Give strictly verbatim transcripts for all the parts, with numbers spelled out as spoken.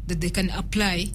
that they can apply.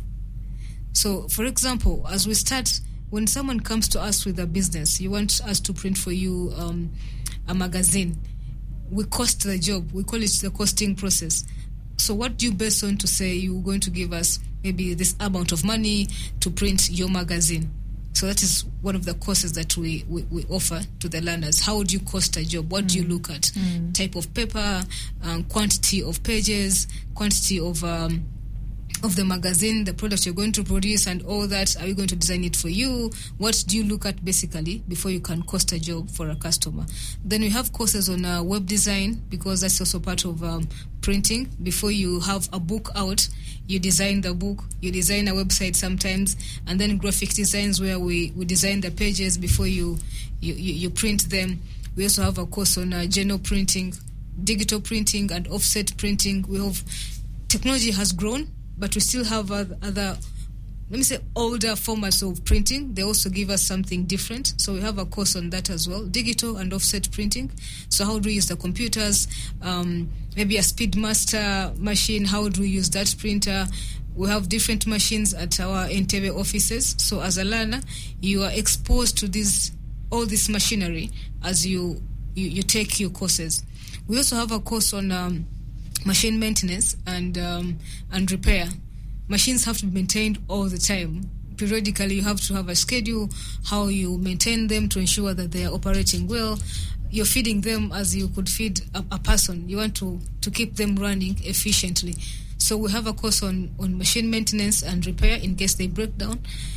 So, for example, as we start, when someone comes to us with a business, you want us to print for you um, a magazine, we cost the job. We call it the costing process. So what do you base on to say you're going to give us maybe this amount of money to print your magazine? So that is one of the courses that we, we, we offer to the learners. How would you cost a job? What mm. do you look at? Mm. Type of paper, um, quantity of pages, quantity of um, of the magazine, the product you're going to produce, and all that. Are we going to design it for you? What do you look at basically before you can cost a job for a customer? Then we have courses on uh, web design, because that's also part of um, printing. Before you have a book out, you design the book, you design a website sometimes, and then graphic designs where we, we design the pages before you, you, you, you print them. We also have a course on uh, general printing, digital printing, and offset printing. We have technology has grown, but we still have other, other, let me say, older formats of printing. They also give us something different. So we have a course on that as well, digital and offset printing. So how do we use the computers? Um, maybe a Speedmaster machine, how do we use that printer? We have different machines at our Entebbe offices. So as a learner, you are exposed to this, all this machinery as you, you, you take your courses. We also have a course on um, machine maintenance and um, and repair. Machines have to be maintained all the time. Periodically, you have to have a schedule, how you maintain them to ensure that they are operating well. You're feeding them as you could feed a, a person. You want to, to keep them running efficiently. So we have a course on, on machine maintenance and repair in case they break down.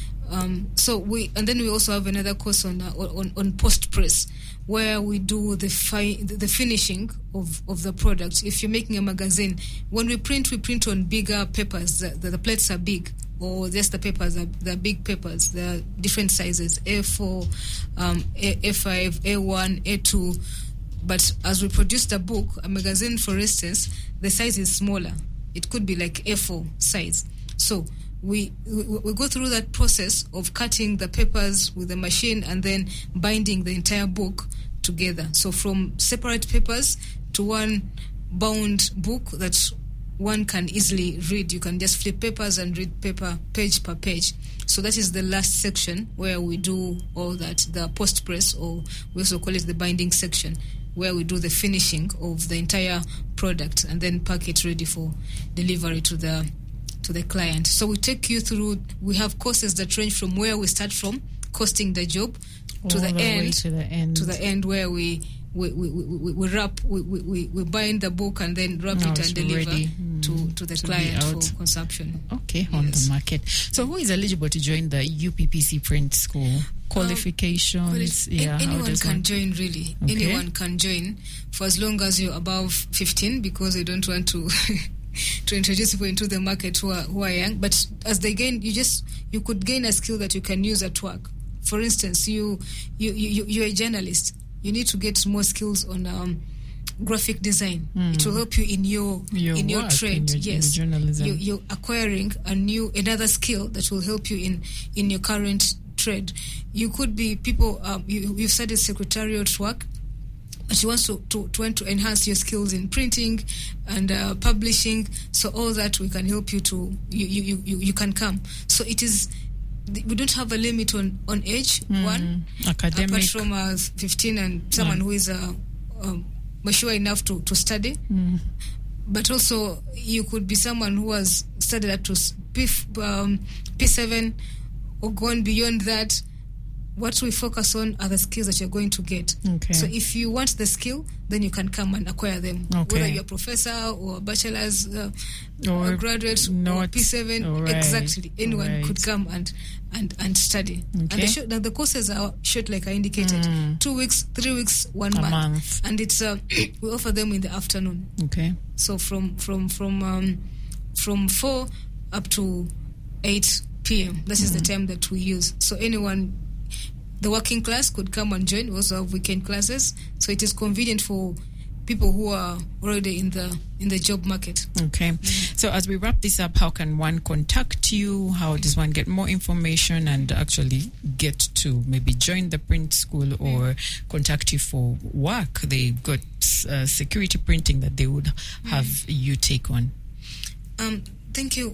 Um, so we and then we also have another course on uh, on, on post press, where we do the fi- the finishing of, of the product. If you're making a magazine, when we print, we print on bigger papers. The, the, the plates are big, or just the papers are the big papers. There are different sizes: A four, um, A five, A one, A two. But as we produce the book, a magazine, for instance, the size is smaller. It could be like A four size. So We, we we go through that process of cutting the papers with the machine and then binding the entire book together. So from separate papers to one bound book that one can easily read. You can just flip papers and read paper page per page. So that is the last section where we do all that, the post-press, or we also call it the binding section, where we do the finishing of the entire product and then pack it ready for delivery to the to the client. So we take you through, we have courses that range from where we start from, costing the job, to the, the end, to the end, to the end where we we we, we, we wrap, we, we, we bind the book and then wrap now it and deliver mm, to, to the to client for consumption. Okay, on yes. the market. So who is eligible to join the U P P C Print School? Qualifications? Um, yeah, anyone can one? join, really. Okay. Anyone can join, for as long as you're above fifteen, because we don't want to to introduce people into the market who are who are young. But as they gain, you just you could gain a skill that you can use at work. For instance, you you you you're a journalist. You need to get more skills on um, graphic design. Mm. It will help you in your, your in your work, trade. in your, yes, in journalism. You, you're acquiring a new another skill that will help you in, in your current trade. You could be people. Um, you, you've studied secretariat work, but you want to, to, to want to enhance your skills in printing and uh, publishing. So all that we can help you to. You you, you, you can come. So it is. We don't have a limit on, on age, mm, one, academic. Apart from uh, fifteen and someone mm. who is uh, um, mature enough to, to study. Mm. But also, you could be someone who has studied up to P, um, P seven or gone beyond that. What we focus on are the skills that you're going to get. Okay. So if you want the skill, then you can come and acquire them. Okay. Whether you're a professor or a bachelor's uh, or, or graduate not, or P seven, right, exactly. Anyone right. could come and and, and study. Okay. And the, short, the courses are short, like I indicated. Mm. Two weeks, three weeks, one a month. month. And it's uh, we offer them in the afternoon. Okay. So from from from um, from four up to eight p.m. This mm. is the time that we use. So anyone, the working class could come and join. We also have weekend classes, so it is convenient for people who are already in the in the job market. Okay. Mm-hmm. So as we wrap this up, how can one contact you? How does one get more information and actually get to maybe join the print school or mm. contact you for work? They've got uh, security printing that they would have mm. you take on. Um, thank you.